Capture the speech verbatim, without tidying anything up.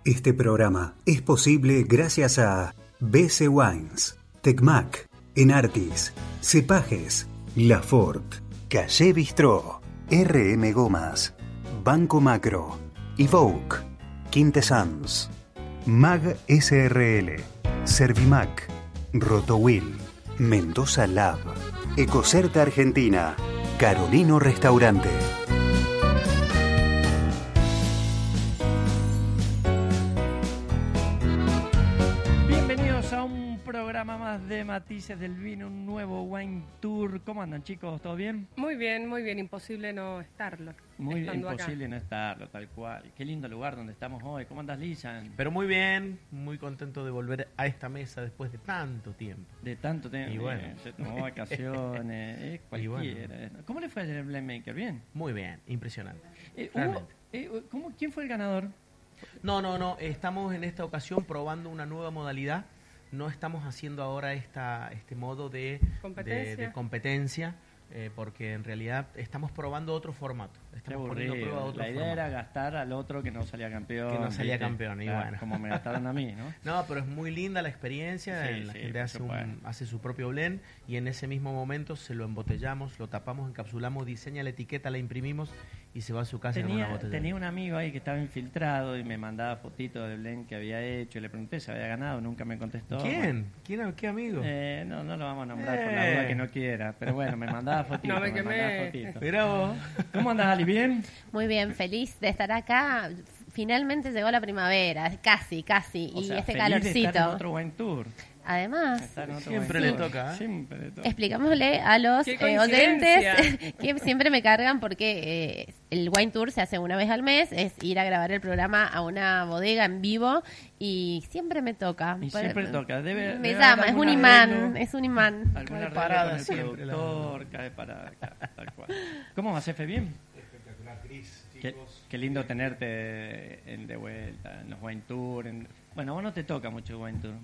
Este programa es posible gracias a B C Wines, Tecmac, Enartis, Cepages, Lafort, Calle Bistró, R M Gomas, Banco Macro, Evoque, Quintessence, Mag S R L, Servimac, Rotowil, Mendoza Lab, Ecocerta Argentina, Carolino Restaurante. Bienvenidos a un programa más de Matices del Vino, un nuevo Wine Tour. ¿Cómo andan, chicos? ¿Todo bien? Muy bien, muy bien. Imposible no estarlo. Muy estando imposible acá. no estarlo, tal cual. Qué lindo lugar donde estamos hoy. ¿Cómo andas, Lisan? Pero muy bien, muy contento de volver a esta mesa después de tanto tiempo. De tanto tiempo. Y bueno. eh, se tomó vacaciones, eh, Y bueno. cualquiera. eh. ¿Cómo le fue ayer el Blade Maker? ¿Bien? Muy bien, impresionante. Eh, hubo- Realmente. eh, ¿cómo, ¿Quién fue el ganador? No, no, no, estamos en esta ocasión probando una nueva modalidad. No estamos haciendo ahora esta, este modo de Competencia. de, de competencia, eh, porque en realidad estamos probando otro formato. Qué Estamos poniendo a aburrido. prueba otro La idea formato. era gastar al otro que no salía campeón. Que no salía ¿viste? campeón, y Claro, bueno. como me gastaron a mí, ¿no? No, pero es muy linda la experiencia. Sí, la sí, gente por hace, un- supuesto. hace su propio blend y en ese mismo momento se lo embotellamos, lo tapamos, encapsulamos, diseña la etiqueta, la imprimimos y se va a su casa con una Tenía, botella. tenía un amigo ahí que estaba infiltrado y me mandaba fotitos del blend que había hecho y le pregunté si había ganado, nunca me contestó. ¿Quién? ¿Quién? ¿Qué amigo? Eh, no, no lo vamos a nombrar por Eh. la duda que no quiera, pero bueno, me mandaba fotitos. No me quemé. mandaba fotitos. Mirá vos. ¿Cómo andás, Ali? ¿Bien? Muy bien, feliz de estar acá. Finalmente llegó la primavera, casi, casi, O y sea, este feliz de calorcito. estar en otro buen tour. Además, Estar en otro Siempre buen le tour. toca, ¿eh? Siempre le toca. explicámosle a los ¡Qué eh, coincidencia! oyentes que siempre me cargan porque eh, el Wine Tour se hace una vez al mes, es ir a grabar el programa a una bodega en vivo y siempre me toca. Y Por- siempre toca. Debe, me debe llama, haber es un algún imán, arreglo, es un imán. algún Cae arreglo parada con el siempre la- productor, cae parada, ca- tal cual. ¿Cómo va, Cefe? ¿Bien? Espectacular, Cris, Qué, chicos. qué lindo tenerte en, de vuelta, en los Wine Tour. en- Bueno, a vos no te toca mucho Wine Tour.